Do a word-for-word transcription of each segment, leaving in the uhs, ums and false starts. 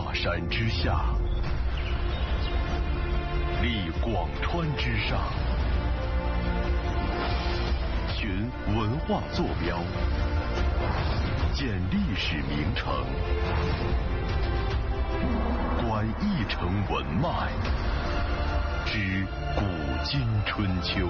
大山之下，立广川之上，寻文化坐标，鉴历史名城，观一城文脉，知古今春秋。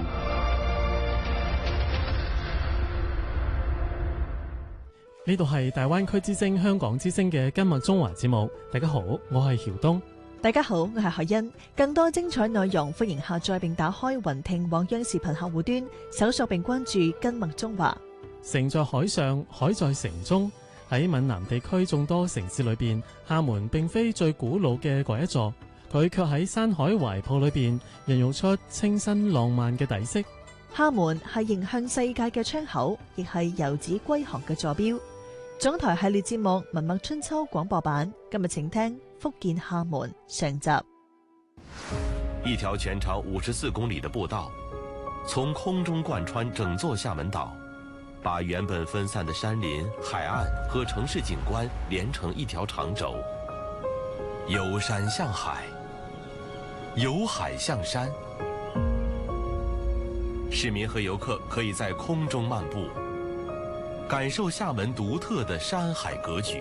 呢度係大灣區之聲香港之聲嘅今日中華節目。大家好，我係曉東。 大家好，我係海欣。更多精彩內容，歡迎下載並打開雲聽網央視頻客戶端，搜索並關注今日中華。 城在海上，海在城中。喺閩南地區眾多城市裏邊，廈門並非最古老嘅嗰一座，佢卻喺山海懷抱裏邊孕育出清新浪漫嘅底色。 廈門係迎向世界嘅窗口，亦係遊子歸航嘅坐標。總台系列節目《文墨春秋》廣播版，今日請聽福建廈門上集。 一條全長五十四公里的步道，從空中貫穿整座廈門島，把原本分散的山林、海岸和城市景觀連成一條長軸。由山向海，由海向山，市民和遊客可以在空中漫步，感受廈門獨特的山海格局。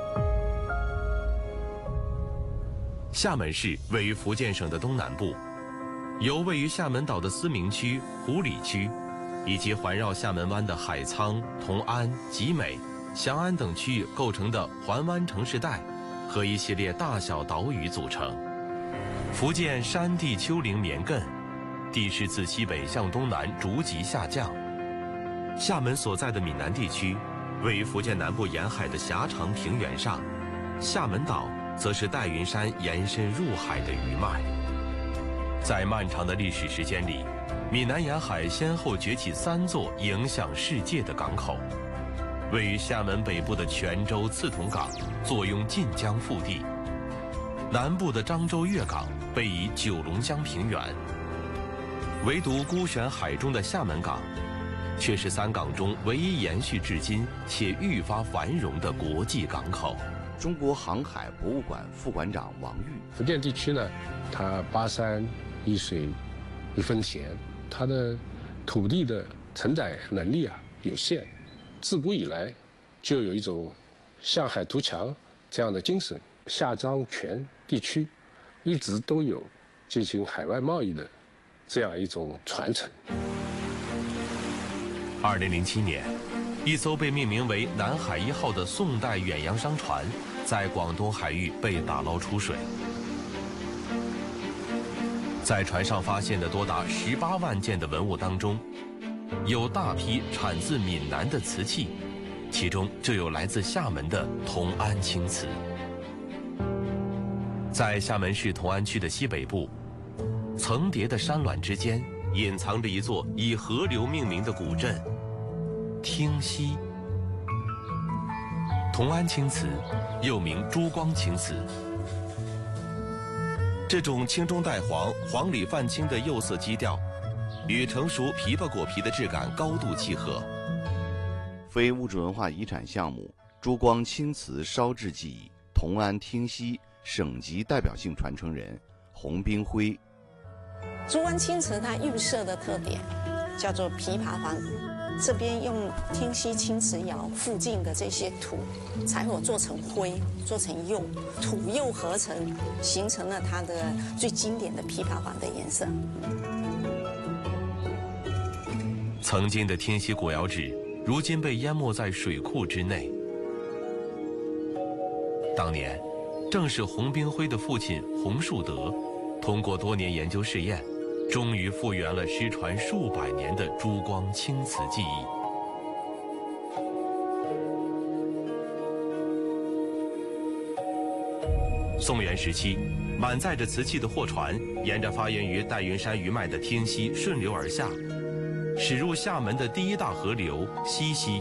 廈門市位於福建省的東南部，由位於廈門島的思明區、湖里區，以及環繞廈門灣的海滄、同安、集美、翔安等區域構成的環灣城市帶和一系列大小島嶼組成。福建山地丘陵綿亘，地勢自西北向東南逐級下降。廈門所在的閩南地區位於福建南部沿海的狹長平原上，廈門島則是戴雲山延伸入海的餘脈。在漫長的歷史時間裡，閩南沿海先後崛起三座影響世界的港口。位於廈門北部的泉州刺桐港坐擁晉江腹地，南部的漳州粵港背倚九龍江平原。唯獨孤懸海中的廈門港，卻是三港中唯一延續至今且愈發繁榮的國際港口。 中國航海博物館副館長王玉： 福建地區呢，它八山一水一分田，它的土地的承載能力啊有限，自古以來就有一種向海圖強這樣的精神。廈漳泉地區一直都有進行海外貿易的這樣一種傳承。 二零零七年，一艘被命名為南海一號的宋代遠洋商船在廣東海域被打撈出水。在船上發現的多達十八萬件的文物當中，有大批產自閩南的瓷器，其中就有來自廈門的同安青瓷。在廈門市同安區的西北部，層疊的山巒之間隱藏着一座以河流命名的古鎮汀溪。同安青瓷又名珠光青瓷，這種青中帶黃、黃裡泛青的釉色基調，與成熟枇杷果皮的質感高度契合。 非物質文化遺產項目珠光青瓷燒製技藝，同安汀溪省級代表性傳承人洪冰輝。 珠光青瓷它釉色的特點叫做枇杷黃，這邊用汀溪青瓷窯附近的這些土柴火做成灰，做成釉，土釉合成，形成了它的最經典的枇杷黃的顏色。 曾經的汀溪古窯址，如今被淹沒在水庫之內。當年，正是洪冰輝的父親洪樹德，通過多年研究試驗，終於復原了失傳數百年的珠光青瓷技藝。宋元時期，滿載着瓷器的貨船，沿着發源於戴雲山餘脈的汀溪順流而下，駛入廈門的第一大河流西溪。